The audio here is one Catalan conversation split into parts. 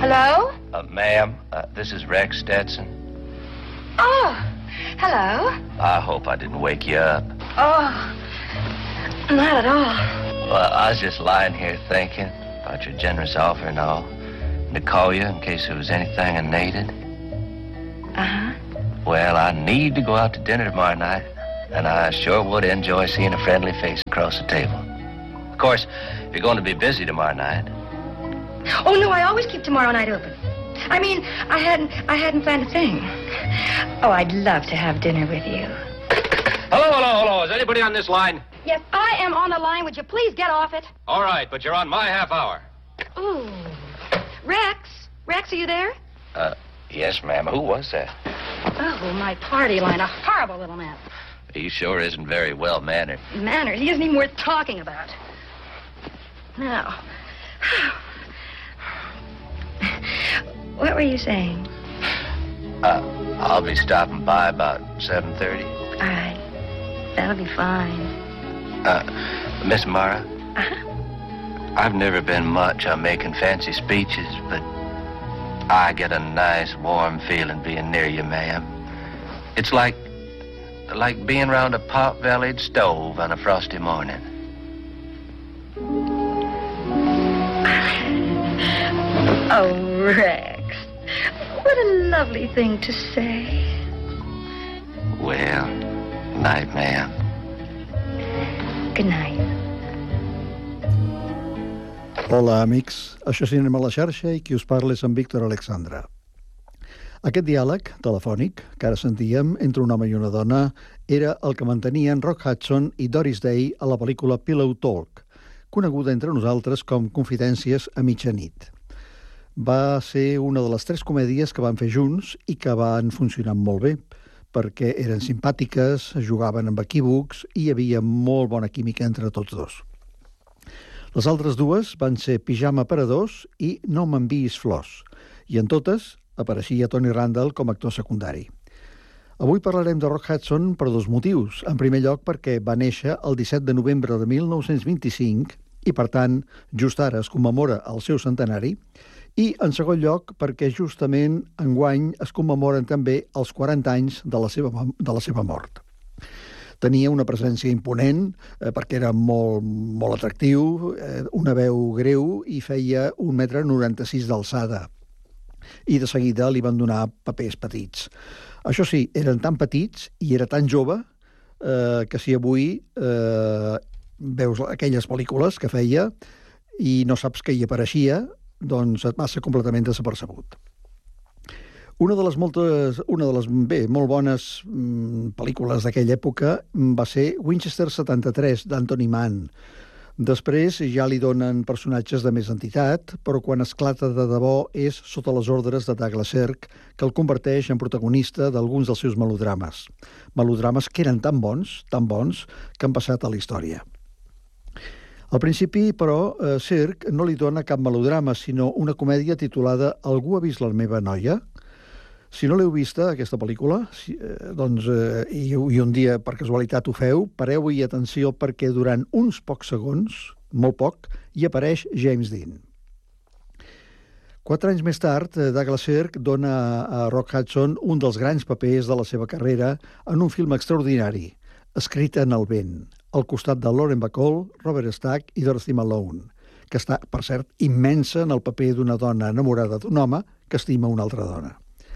Hello? Ma'am, this is Rex Stetson. Oh, hello. I hope I didn't wake you up. Oh, not at all. Well, I was just lying here thinking about your generous offer and all, and to call you in case there was anything I needed. Uh-huh. Well, I need to go out to dinner tomorrow night, and I sure would enjoy seeing a friendly face across the table. Of course, if you're going to be busy tomorrow night. Oh, no, I always keep tomorrow night open. I mean, I hadn't planned a thing. Oh, I'd love to have dinner with you. Hello. Is anybody on this line? Yes, I am on the line. Would you please get off it? All right, but you're on my half hour. Ooh. Rex, are you there? Yes, ma'am. Who was that? Oh, my party line. A horrible little man. He sure isn't very well-mannered. Manners? He isn't even worth talking about. Now, what were you saying? I'll be stopping by about 7:30. All right. That'll be fine. Miss Mara? Uh-huh. I've never been much on making fancy speeches, but I get a nice, warm feeling being near you, ma'am. It's like being around a pot-bellied stove on a frosty morning. Oh, Rex. What a lovely thing to say. Well, night, ma'am. Good night. Hola, amics. Això és Cinema a la xarxa i qui us parla és en Víctor Alexandra. Aquest diàleg telefònic que ara sentíem entre un home i una dona era el que mantenien Rock Hudson i Doris Day a la pel·lícula Pillow Talk, coneguda entre nosaltres com Confidències a mitjanit. Va ser una de les 3 comèdies que van fer junts i que van funcionar molt bé, perquè eren simpàtiques, jugaven amb equívocs i hi havia molt bona química entre tots dos. Les altres dues van ser Pijama per a dos i No m'enviïs flors, i en totes apareixia Tony Randall com a actor secundari. Avui parlarem de Rock Hudson per 2 motius. En primer lloc, perquè va néixer el 17 de novembre de 1925 i, per tant, just ara es commemora el seu centenari, i, en segon lloc, perquè justament enguany es commemoren també els 40 anys de la seva mort. Tenia una presència imponent perquè era molt atractiu, una veu greu i feia 1,96 m d'alçada. I de seguida li van donar papers petits. Això sí, eren tan petits i era tan jove que si avui veus aquelles pel·lícules que feia i no saps que hi apareixia, doncs et passa completament desapercebut. Una de les molt bones pel·lícules d'aquella època va ser Winchester 73, d'Anthony Mann. Després ja li donen personatges de més entitat, però quan esclata de debò és sota les ordres de Douglas Sirk, que el converteix en protagonista d'alguns dels seus melodrames. Melodrames que eren tan bons, que han passat a la història. Al principi, però, Sirk no li dona cap melodrama, sinó una comèdia titulada Algú ha vist la meva noia? Si no l'heu vista, aquesta pel·lícula, i un dia per casualitat ho feu, pareu-hi atenció perquè durant uns pocs segons, molt poc, hi apareix James Dean. 4 anys més tard, Douglas Sirk dona a Rock Hudson un dels grans papers de la seva carrera en un film extraordinari, Escrita en el vent, al costat de Lauren Bacall, Robert Stack i Dorothy Malone, que està, per cert, immensa en el paper d'una dona enamorada d'un home que estima una altra dona.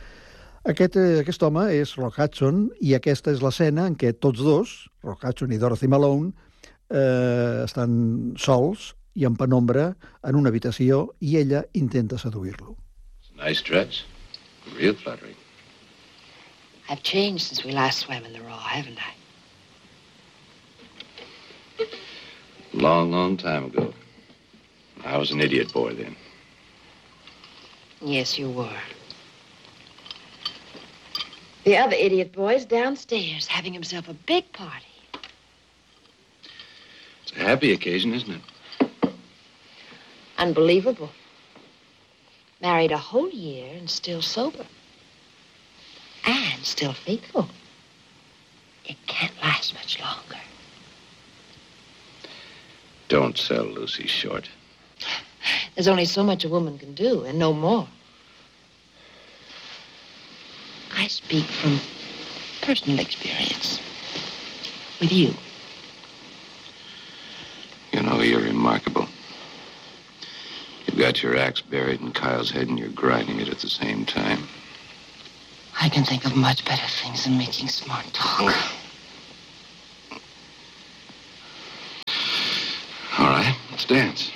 Aquest home és Rock Hudson i aquesta és l'escena en què tots dos, Rock Hudson i Dorothy Malone, estan sols i en penombra en una habitació i ella intenta seduir-lo. Nice dress. Real flattering. I've changed since we last swam in the Raw, haven't I? Long time ago. I was an idiot boy then. Yes, you were. The other idiot boy's downstairs having himself a big party. It's a happy occasion, isn't it? Unbelievable. Married a whole year and still sober. And still faithful. It can't last much longer. Don't sell Lucy short. There's only so much a woman can do, and no more. speak from personal experience. With you. You know, you're remarkable. You've got your axe buried in Kyle's head and you're grinding it at the same time. I can think of much better things than making smart talk. All right, let's dance.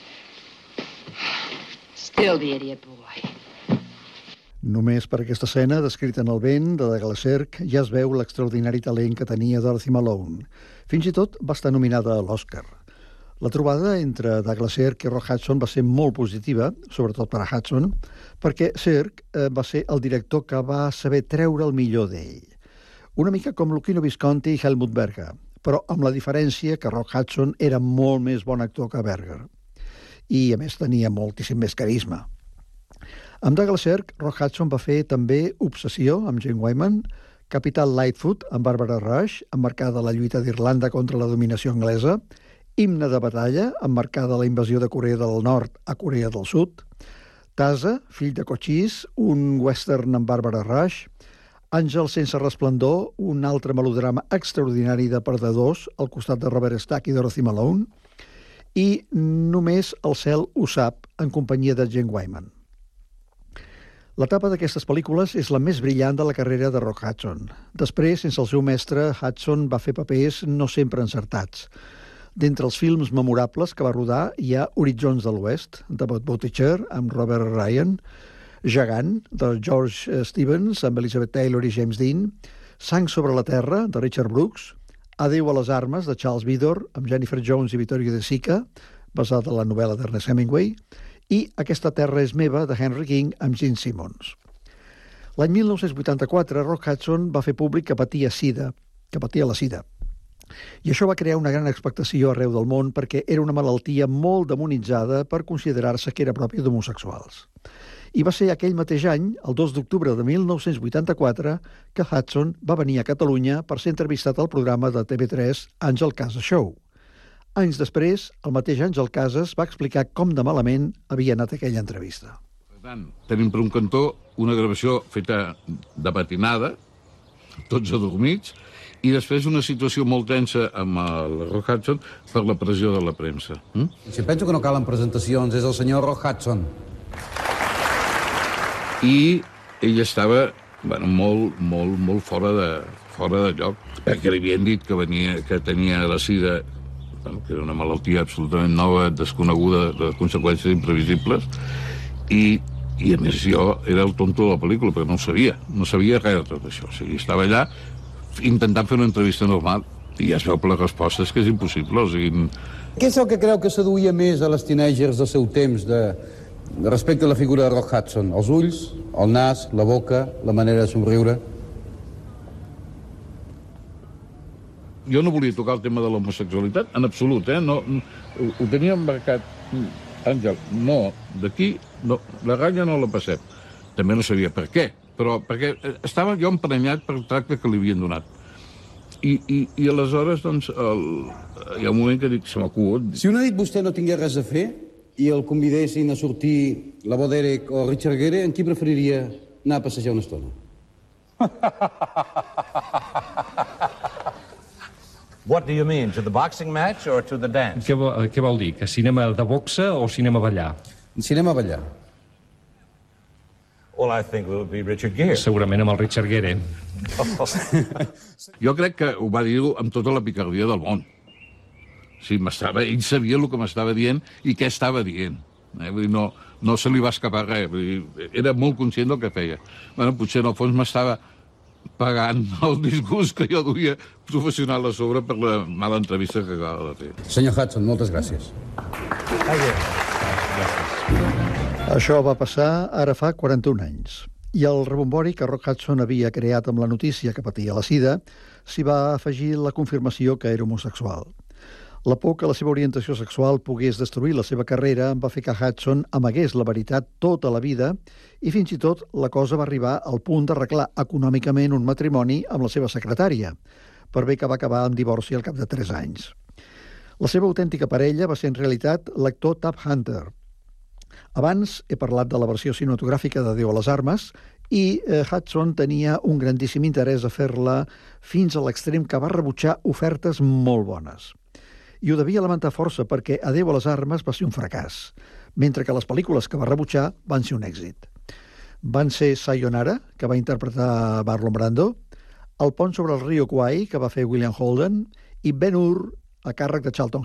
Still the idiot boy. Només per aquesta escena, descrita en el vent, de Glaserk, ja es veu l'extraordinari talent que tenia Dorothy Malone. Fins i tot va estar nominada a l'Oscar. La trobada entre Douglas Sirk i Rock Hudson va ser molt positiva, sobretot per a Hudson, perquè Sirk va ser el director que va saber treure el millor d'ell. Una mica com Luchino Visconti i Helmut Berger, però amb la diferència que Rock Hudson era molt més bon actor que Berger. I, a més, tenia moltíssim més carisma. Amb Douglas Sirk, Rock Hudson va fer també Obsessió, amb Jane Wyman, Capital Lightfoot, amb Barbara Rush, emmarcada la lluita d'Irlanda contra la dominació anglesa, Himne de batalla, emmarcada la invasió de Corea del Nord a Corea del Sud, Tasa, fill de Cochise, un western amb Barbara Rush, Àngel sense resplendor, un altre melodrama extraordinari de perdedors al costat de Robert Stack i Dorothy Malone, i Només el cel ho sap, en companyia de Jane Wyman. L'etapa d'aquestes pel·lícules és la més brillant de la carrera de Rock Hudson. Després, sense el seu mestre, Hudson va fer papers no sempre encertats. D'entre els films memorables que va rodar hi ha Horitzons de l'Oest, de Bob Buttigieg, amb Robert Ryan, Gegant, de George Stevens, amb Elizabeth Taylor i James Dean, Sang sobre la terra, de Richard Brooks, Adéu a les armes, de Charles Vidor, amb Jennifer Jones i Vittorio De Sica, basada en la novel·la d'Ernest Hemingway, i Aquesta terra és meva, de Henry King, amb Gene Simmons. L'any 1984, Rock Hudson va fer públic que patia la sida. I això va crear una gran expectació arreu del món perquè era una malaltia molt demonitzada per considerar-se que era pròpia d'homosexuals. I va ser aquell mateix any, el 2 d'octubre de 1984, que Hudson va venir a Catalunya per ser entrevistat al programa de TV3 Àngel Casas Show. Anys després, el mateix Àngel Casas va explicar com de malament havia anat aquella entrevista. Per tant, tenim per un cantó una gravació feta de matinada, tots adormits, i després una situació molt tensa amb el Rock Hudson per la pressió de la premsa. Si penso que no calen presentacions, és el senyor Rock Hudson. I ell estava molt fora de lloc, perquè li havien dit que tenia la sida, que era una malaltia absolutament nova, desconeguda, de conseqüències imprevisibles, i a més jo era el tonto de la pel·lícula, perquè no sabia res de tot això. O sigui, estava allà intentant fer una entrevista normal i ja es veu per les respostes que és impossible. O sigui... Què és el que creu que seduïa més a les teenagers del seu temps respecte a la figura de Rock Hudson? Els ulls, el nas, la boca, la manera de somriure? Jo no volia tocar el tema de l'homosexualitat, en absolut, No, ho tenia embarcat. Àngel, no, d'aquí, no, la ratlla no la passem. També no sabia per què, però perquè estava jo emprenyat per el tracte que li havien donat. I aleshores, doncs, hi ha un moment que dic, se m'acut. Si una nit vostè no tingués res a fer i el convidessin a sortir la Bo Derek o Richard Gere, en qui preferiria anar a passejar una estona? What do you mean, to the boxing match or to the dance? Què vol dir? Que cinema de boxa o cinema ballar? Cinema ballar. Well, I think it would be Richard Gere. Segurament amb el Richard Gere. Jo crec que ho va dir amb tota la picardia del món. O sigui, ell sabia el que m'estava dient i què estava dient. Vull dir, no se li va escapar res. Vull dir, era molt conscient del que feia. Potser en el fons m'estava pagant el disgust que jo duia professional a sobre per la mala entrevista que acaba de fer. Senyor Hudson, moltes gràcies. Això va passar ara fa 41 anys. I el rebombori que Rock Hudson havia creat amb la notícia que patia la sida s'hi va afegir la confirmació que era homosexual. La por que la seva orientació sexual pogués destruir la seva carrera va fer que Hudson amagués la veritat tota la vida i fins i tot la cosa va arribar al punt d'arreglar econòmicament un matrimoni amb la seva secretària, per bé que va acabar en divorci al cap de 3 anys. La seva autèntica parella va ser en realitat l'actor Tab Hunter. Abans he parlat de la versió cinematogràfica de Déu a les armes i Hudson tenia un grandíssim interès a fer-la fins a l'extrem que va rebutjar ofertes molt bones. I ho devia lamentar força perquè Adéu a les armes va ser un fracàs, mentre que les pel·lícules que va rebutjar van ser un èxit. Van ser Sayonara, que va interpretar Marlon Brando, El pont sobre el riu Kwai, que va fer William Holden, i Ben-Hur, a càrrec de Charlton